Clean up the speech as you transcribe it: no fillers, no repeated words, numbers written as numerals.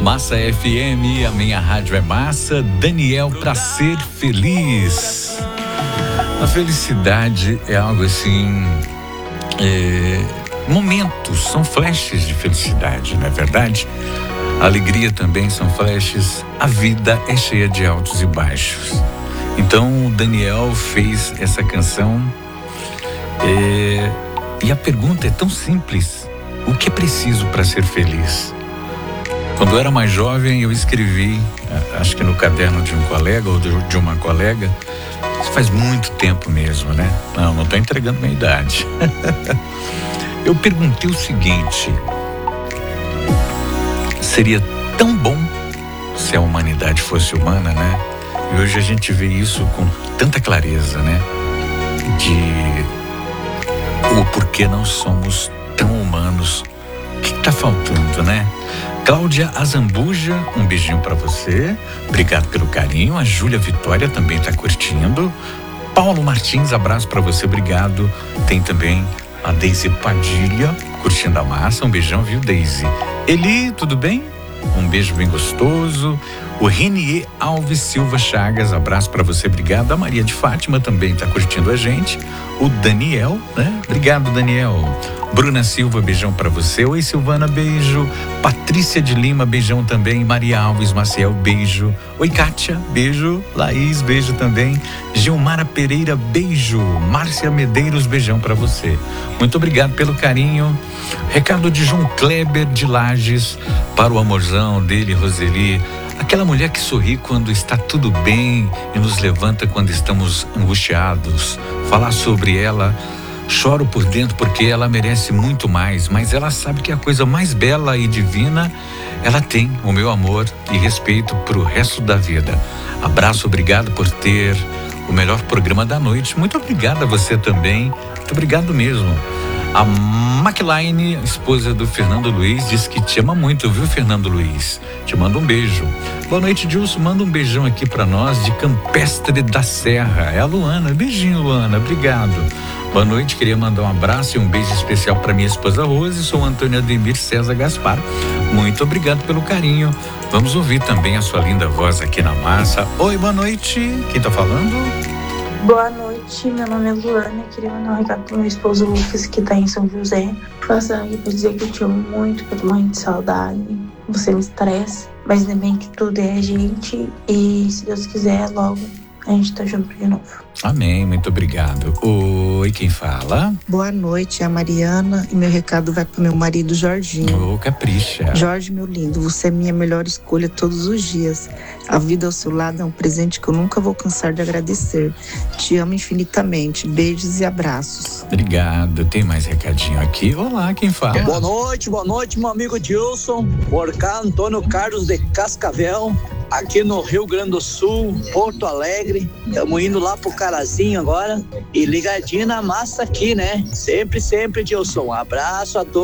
Massa FM, a minha rádio é massa. Daniel, pra ser feliz. A felicidade é algo assim, momentos, são flashes de felicidade, não é verdade? A alegria também são flashes. A vida é cheia de altos e baixos. Então o Daniel fez essa canção e a pergunta é tão simples: o que é preciso para ser feliz? Quando eu era mais jovem, eu escrevi, acho que no caderno de um colega ou de uma colega, isso faz muito tempo mesmo, né? Não estou entregando minha idade. Eu perguntei o seguinte: seria tão bom se a humanidade fosse humana, né? E hoje a gente vê isso com tanta clareza, né? De o porquê não somos tão humanos. O que está faltando, né? Cláudia Azambuja, um beijinho para você. Obrigado pelo carinho. A Júlia Vitória também está curtindo. Paulo Martins, abraço para você, obrigado. Tem também a Deise Padilha curtindo a massa. Um beijão, viu, Deise? Eli, tudo bem? Um beijo bem gostoso. O Renier Alves Silva Chagas, abraço para você, obrigado. A Maria de Fátima também está curtindo a gente. O Daniel, né? Obrigado, Daniel. Bruna Silva, beijão para você. Oi, Silvana, beijo. Patrícia de Lima, beijão também. Maria Alves Maciel, beijo. Oi, Kátia, beijo. Laís, beijo também. Gilmara Pereira, beijo. Márcia Medeiros, beijão para você. Muito obrigado pelo carinho. Recado de João Kleber de Lages para o amorzão dele, Roseli. Aquela mulher que sorri quando está tudo bem e nos levanta quando estamos angustiados. Falar sobre ela, choro por dentro porque ela merece muito mais, mas ela sabe que a coisa mais bela e divina, ela tem o meu amor e respeito pro resto da vida. Abraço, obrigado por ter o melhor programa da noite. Muito obrigado a você também, muito obrigado mesmo. A McLean, esposa do Fernando Luiz, diz que te ama muito, viu, Fernando Luiz? Te manda um beijo. Boa noite, Dilson. Manda um beijão aqui pra nós de Campestre da Serra. É a Luana. Beijinho, Luana. Obrigado. Boa noite. Queria mandar um abraço e um beijo especial pra minha esposa Rose. Sou Antônio Ademir César Gaspar. Muito obrigado pelo carinho. Vamos ouvir também a sua linda voz aqui na massa. Oi, boa noite. Quem tá falando? Boa noite, meu nome é Luana. Queria mandar um recado pro meu esposo Lucas, que tá em São José. Passando aqui pra dizer que eu te amo muito, que eu tô morrendo de saudade. Você me estressa, mas ainda bem que tudo é a gente. E se Deus quiser, logo a gente tá junto de novo. Amém, muito obrigado. Oi, quem fala? Boa noite, é a Mariana, e meu recado vai pro meu marido Jorginho. Ô, capricha. Jorge, meu lindo, você é minha melhor escolha todos os dias. A vida ao seu lado é um presente que eu nunca vou cansar de agradecer. Te amo infinitamente. Beijos e abraços. Obrigado. Tem mais recadinho aqui. Olá, quem fala? Boa noite, meu amigo Dilson. Por cá, Antônio Carlos de Cascavel, aqui no Rio Grande do Sul, Porto Alegre. Estamos indo lá pro Carazinho agora e ligadinho na massa aqui, né? Sempre, Dilson. Um abraço a todos.